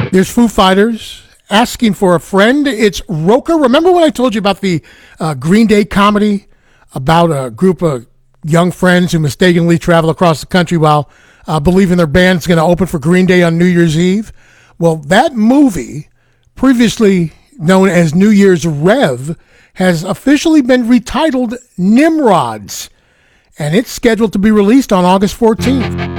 There's Foo Fighters, Asking for a Friend. It's Roker. Remember when I told you about the Green Day comedy about a group of young friends who mistakenly travel across the country while believing their band's going to open for Green Day on New Year's Eve? Well, that movie, previously known as New Year's Rev, has officially been retitled Nimrods, and it's scheduled to be released on August 14th.